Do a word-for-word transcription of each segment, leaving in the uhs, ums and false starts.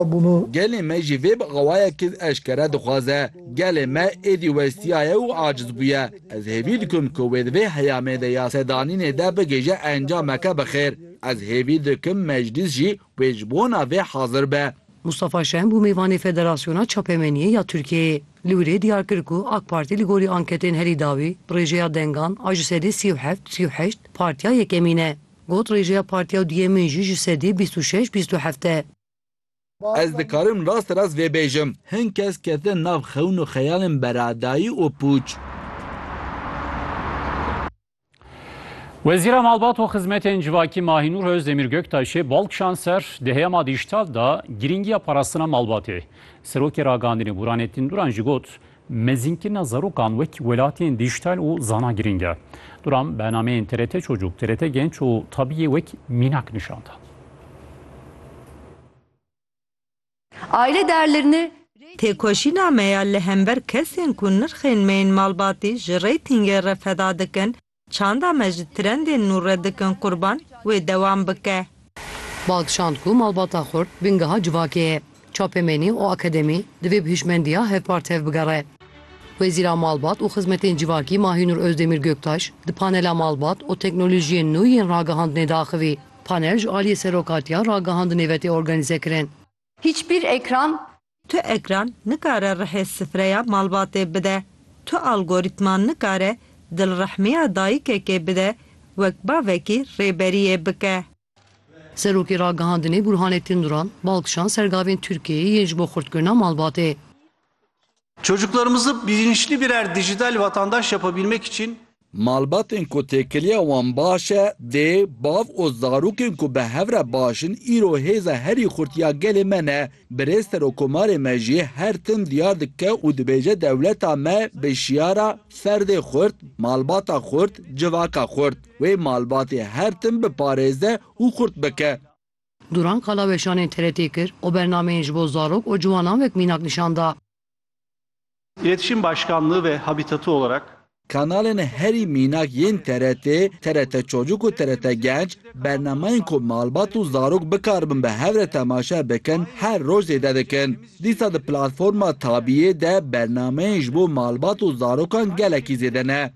Gelê me jî vê bi qewayekî eşkere dixwaze. Gelê me êdî westiyaye û aciz bûye. Ez hêvî dikim ku wê di vê heyamê de ya sedanînê de bigêje encameke bixêr. Ez hêvî dikim meclis jî wê ji bona vê hazir be. Mustafa Şen bu mêvanê Federasyona Çapemeniye ya Türkiye'ye. Li wê diyar kir ku AK Parti li gorî anketên herî dawî rêjeya dengan a ji sedî sî û heft sî û heşt partiya yekemîn e. Got rêjeya partiya duyemên jî ji sedî bîst û şeş bîst û heft e. Ez dikarim rast rast vê bêjim. Hin kes ketin nav xewn û xeyalên beradayî û pûç. Wezîra Malbat û Xizmetên Civakî Mahînûr Özdemir Göktaşê Balkşanser di heyama dijîtal da giringiya parastina malbatê. Serokê ragandinê Burhanettin Duran jî got mezînkirina zarokan wek welatiyên dijîtal û zana giring e. Duran bernameyên T R T Çocuk, T R T Genç û tabiyê wek mînak nişanda. Aile değerlerini têkoşîna me ya li hember kesên ku nirxên me yên malbatî ji reytingê re feda dikin, çanda me ji trendên nû re dikin qurban wê dewam bike. Balkşand ku malbata xurt bingeha civakê ye. Çapemenî û akademî divê bi hişmendiya hevpar tev bigere. Wezîra Malbat û Xizmetên Civakî Mahînûr Özdemir Göktaş di panela malbat û teknolojiyên nû yên ragihandinê daxivî. Panel ji aliyê serokatiya ragihandinê ve tê organize kirin. hiçbir ekran Tu ekran nikare rihê sifreya malbatê bide. Tu algoritman nikare dilrehmiya dayîkekê bide wek bavekî rêberiyê bike. Serokê ragihandinê Burhanettin Duran, Balkşan sergavên Türkiye'yi yên ji bo xurtkirina malbatê. Çocuklarımızı bilinçli birer dijital vatandaş yapabilmek için Malbatên ku têkiliya wan baş e, dê, bav û zarokên ku bi hev re başin îro hêza herî xurtiya gelê me ne, birêz serokkomarê me jî her tim diyar dike û dibêje dewleta me bi şiyara ferdê xurt, malbata xurt, civaka xurt. Wê malbatê her tim biparêze û xurt bike. Duran kala weşanên T R T kir, o bernameyên ji bo zarok û ciwanan wek mînak nişanda. İletişim Başkanlığı ve Habitatı olarak Kanalên herî mînak yên T R T, T R T Çocuk û T R T Genç bernameyên ku malbat û zarok bikarbin bi hev re temaşa bikin her roj zêde dikin. Dîsa di platforma tabiyê de bernameyên ji bo malbat û zarokan gelekî zêde ne.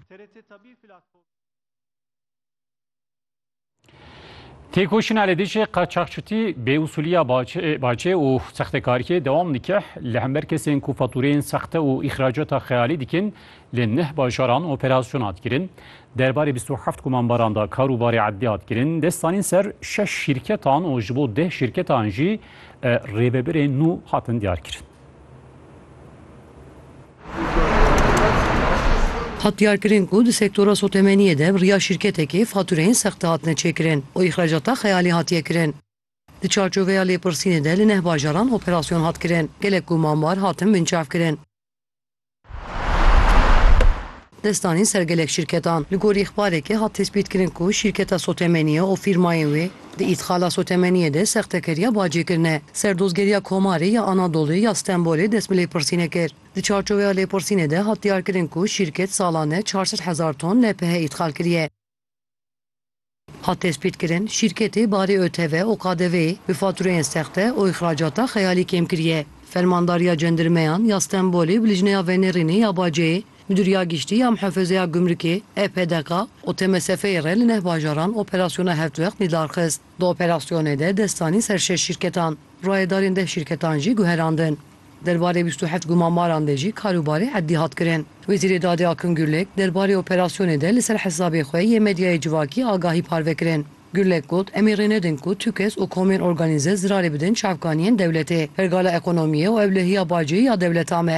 Têkoşîna li dijî qaçaxçîtî, bêusuliya baçê û sextekariyê dewam dike. Li hember kesên ku fatûreyên sexte û îxracata xeyalî dikin, li neh bajaran operasyon hatkirin. Derbarê bîst û heft kumanbaran da karûbarê eddî hatkirin. Destanên ser şeş şîrketan û ji bo deh şîrketan jî rêvebirên nû hatin diyar kirin. Hat diyarkirin ku di sektora sotemeniyê de riya şîrketekê fatûreyên sexte hatine çêkirin û îxracata xeyalî hatiye kirin. Di çarçoveya lêpirsînê de li neh bajaran operasyon hat kirin. Gelek kumanbar hatin binçav kirin. Destanên sergelek şîrketan li gorî ixbarekê hat tespît kirin ku şîrketa sotemeniye û fîrmayên wê di îtxala sotemeniyê de sextekeriya bacê kirine. Serdozgeriya Komarê ya Anadolu'yê ya Stenbolê dest bi lêpirsînê kir. Di çarçoveya lêpirsînê de hat diyar kirin ku şîrket salane çar sed hezar ton L P H îtxal kiriye. Hat tespît kirin şîrketê barê Ö T V û K D V'yê bi fatûreyên sexte û îxracata xeyalî kêm kiriye. Fermandariya cendirmeyan ya Stenbolê bi lijneya Venêrînê ya baceyê Müdürya Giştî ya Muhafezeya Gümrükê, E P D K û T M S F'yê re li neh bajaran operasyona hevtwext nîdar xist. Di operasyonê de destanî ser şeş şîrketan, rayedarên deh şîrketan jî guherandin. Derbarê bîst û heft gumanbaran de jî karûbarê eddî hat kirin. Wezîrê Dadê Akın Gürlek derbarê operasyonê de li ser hesabê xwe yê medyayê civakî agahî parve kirin. Gürlek got em ê rênedin ku tu kes û komên organize zirarê bidin çavkaniyên devletê, pergala ekonomiyê û evlehiya bacê ya devleta me.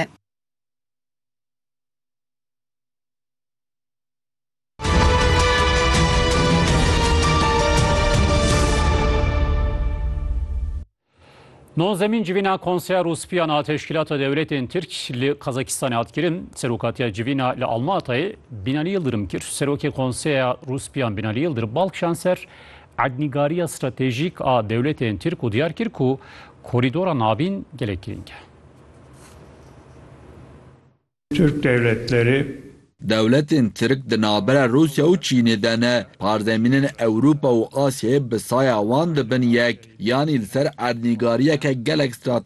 Nozemîn civîna Konseya Rûspiyana Teşkilata Devletên Tirk li Kazakistanê hatkirin. Serokatiya civîna li Almatayê Binalî Yıldırım kir. Serokê Konseya Rûspiyan Binalî Yıldırım Balkşanser ednîgariya stratejîk a devletên Tirk û diyar kir ku koridora navîn gelek giring e. Türk devletleri Devletên Tirk di navbera Rusya û Çînê de ne, parzemînên Ewropa û Asyayê bi saya wan dibin yek, yanî li ser erdnîgariyeke gelek stratejîk